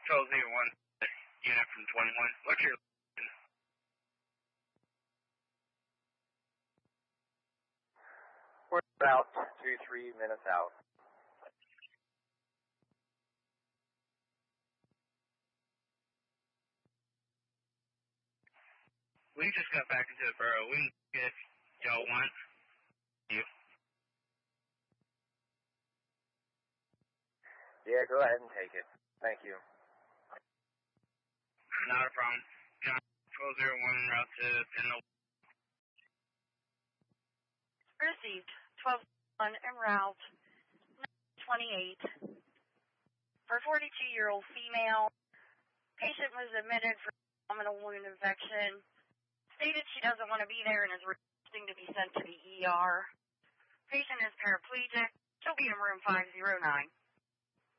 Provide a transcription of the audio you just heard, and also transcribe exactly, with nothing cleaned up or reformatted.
twelve zero one, unit from twenty-one. What's your location? We're about two, three minutes out. We just got back into the borough. We can get if y'all want. You. Yeah, go ahead and take it. Thank you. Not a problem. John, twelve zero one, route to Penal. Received. twelve one en route. twenty-eight. For forty-two-year-old female. Patient was admitted for abdominal wound infection. Stated she doesn't want to be there and is requesting to be sent to the E R. Patient is paraplegic. She'll be in room five oh nine.